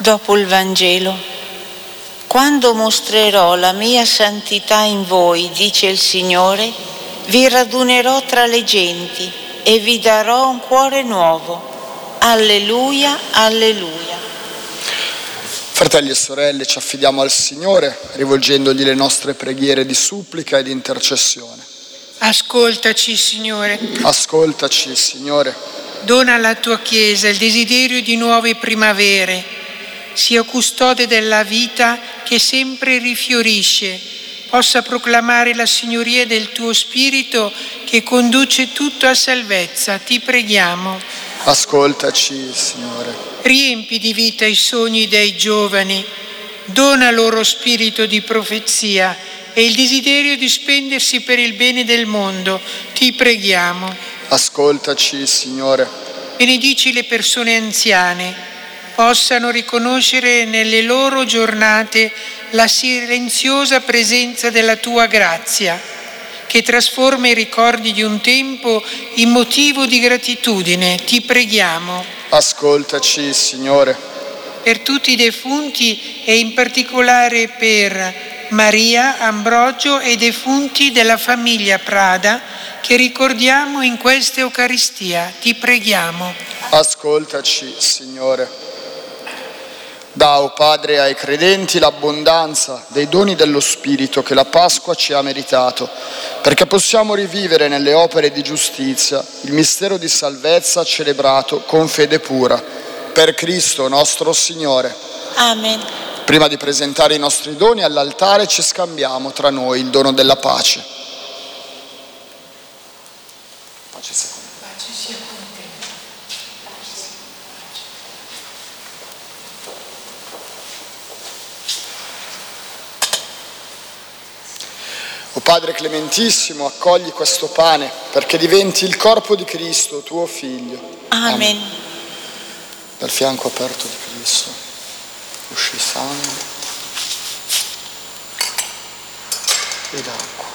Dopo il Vangelo. Quando mostrerò la mia santità in voi, dice il Signore, vi radunerò tra le genti e vi darò un cuore nuovo. Alleluia, alleluia. Fratelli e sorelle, ci affidiamo al Signore, rivolgendogli le nostre preghiere di supplica e di intercessione. Ascoltaci, Signore. Ascoltaci, Signore. Dona alla tua Chiesa il desiderio di nuove primavere. Sia custode della vita che sempre rifiorisce, possa proclamare la signoria del tuo Spirito che conduce tutto a salvezza. Ti preghiamo. Ascoltaci, Signore. Riempi di vita i sogni dei giovani, dona loro spirito di profezia e il desiderio di spendersi per il bene del mondo. Ti preghiamo. Ascoltaci, Signore. Benedici le persone anziane, possano riconoscere nelle loro giornate la silenziosa presenza della tua grazia, che trasforma i ricordi di un tempo in motivo di gratitudine. Ti preghiamo. Ascoltaci, Signore. Per tutti i defunti e in particolare per Maria, Ambrogio e i defunti della famiglia Prada che ricordiamo in questa Eucaristia. Ti preghiamo. Ascoltaci, Signore. Da, o Padre, ai credenti l'abbondanza dei doni dello Spirito che la Pasqua ci ha meritato, perché possiamo rivivere nelle opere di giustizia il mistero di salvezza celebrato con fede pura. Per Cristo nostro Signore. Amen. Prima di presentare i nostri doni all'altare ci scambiamo tra noi il dono della pace. Pace sia con te. Pace sia con te. O Padre clementissimo, accogli questo pane perché diventi il corpo di Cristo, tuo Figlio. Amen. Dal fianco aperto di Cristo uscì sangue ed acqua.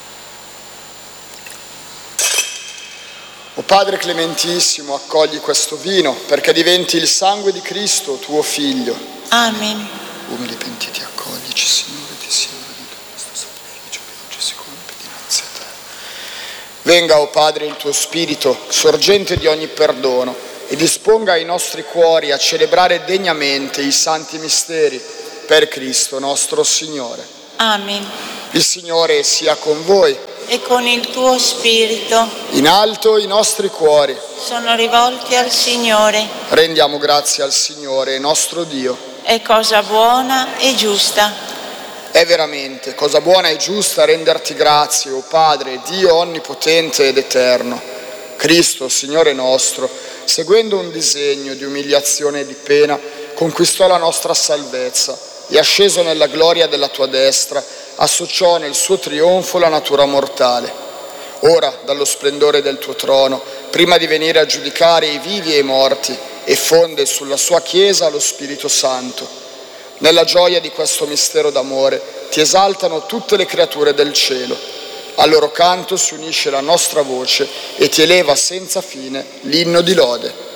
O Padre clementissimo, accogli questo vino perché diventi il sangue di Cristo, tuo Figlio. Amen. Umili pentiti, accoglici, Signore, ti sia gradito questo sacrificio che oggi si compie dinanzi a te. Venga, o Padre, il tuo Spirito, sorgente di ogni perdono, e disponga i nostri cuori a celebrare degnamente i santi misteri per Cristo nostro Signore. Amen. Il Signore sia con voi. E con il tuo Spirito In alto i nostri cuori. sono rivolti al Signore. Rendiamo grazie al Signore, nostro Dio. È cosa buona e giusta. È veramente cosa buona e giusta renderti grazie, o Padre, Dio onnipotente ed eterno. Cristo, Signore nostro, seguendo un disegno di umiliazione e di pena, conquistò la nostra salvezza e asceso nella gloria della tua destra, associò nel suo trionfo la natura mortale. Ora, dallo splendore del tuo trono, prima di venire a giudicare i vivi e i morti, effonde sulla sua Chiesa lo Spirito Santo. Nella gioia di questo mistero d'amore ti esaltano tutte le creature del cielo. Al loro canto si unisce la nostra voce e ti eleva senza fine l'inno di lode.